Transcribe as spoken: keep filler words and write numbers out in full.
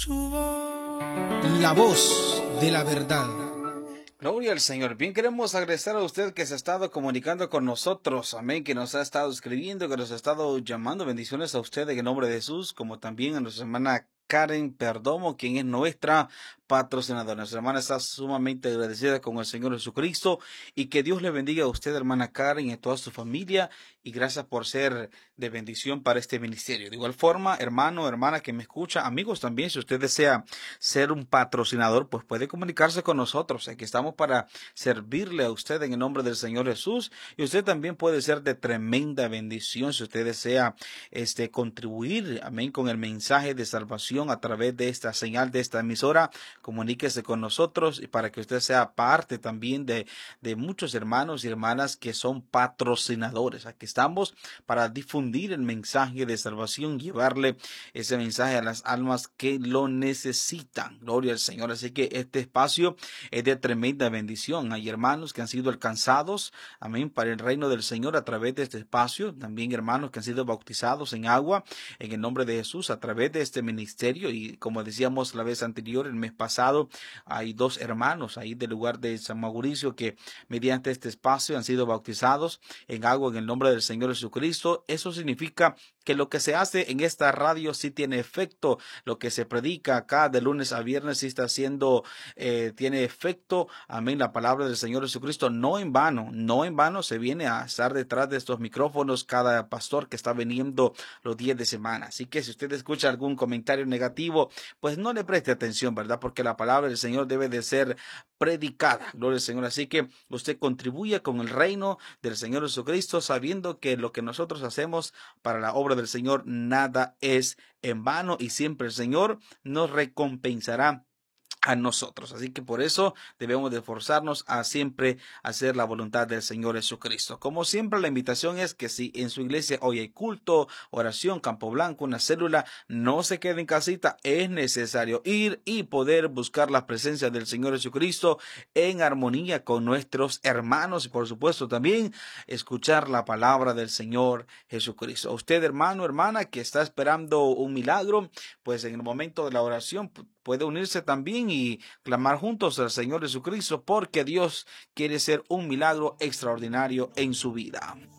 su voz. La voz de la verdad. Gloria al Señor. Bien, queremos agradecer a usted que se ha estado comunicando con nosotros. Amén. Que nos ha estado escribiendo, que nos ha estado llamando. Bendiciones a usted en el nombre de Jesús, como también a nuestra hermana Karen Perdomo, quien es nuestra patrocinadora. Nuestra hermana está sumamente agradecida con el Señor Jesucristo y que Dios le bendiga a usted, hermana Karen, y a toda su familia, y gracias por ser de bendición para este ministerio. De igual forma, hermano, hermana que me escucha, amigos también, si usted desea ser un patrocinador, pues puede comunicarse con nosotros. Aquí estamos para servirle a usted en el nombre del Señor Jesús, y usted también puede ser de tremenda bendición si usted desea este contribuir, amén, con el mensaje de salvación a través de esta señal, de esta emisora. Comuníquese con nosotros y para que usted sea parte también de, de muchos hermanos y hermanas que son patrocinadores. Aquí estamos para difundir el mensaje de salvación, llevarle ese mensaje a las almas que lo necesitan. Gloria al Señor. Así que este espacio es de tremenda bendición. Hay hermanos que han sido alcanzados, amén, para el reino del Señor a través de este espacio. También hermanos que han sido bautizados en agua en el nombre de Jesús a través de este ministerio. Y como decíamos la vez anterior, el mes pasado, hay dos hermanos ahí del lugar de San Mauricio que mediante este espacio han sido bautizados en agua en el nombre del Señor Jesucristo. Eso significa que lo que se hace en esta radio sí tiene efecto. Lo que se predica acá de lunes a viernes sí está haciendo, eh, tiene efecto. Amén. La palabra del Señor Jesucristo no en vano, no en vano se viene a estar detrás de estos micrófonos cada pastor que está viniendo los días de semana. Así que si usted escucha algún comentario negativo, pues no le preste atención, ¿verdad? Porque la palabra del Señor debe de ser predicada. Gloria al Señor. Así que usted contribuye con el reino del Señor Jesucristo, sabiendo que lo que nosotros hacemos para la obra del Señor nada es en vano y siempre el Señor nos recompensará a nosotros. Así que por eso debemos de esforzarnos a siempre hacer la voluntad del Señor Jesucristo. Como siempre, la invitación es que si en su iglesia hoy hay culto, oración, campo blanco, una célula, no se quede en casita. Es necesario ir y poder buscar la presencia del Señor Jesucristo en armonía con nuestros hermanos y por supuesto también escuchar la palabra del Señor Jesucristo. A usted, hermano, hermana, que está esperando un milagro, pues en el momento de la oración puede unirse también y clamar juntos al Señor Jesucristo, porque Dios quiere hacer un milagro extraordinario en su vida.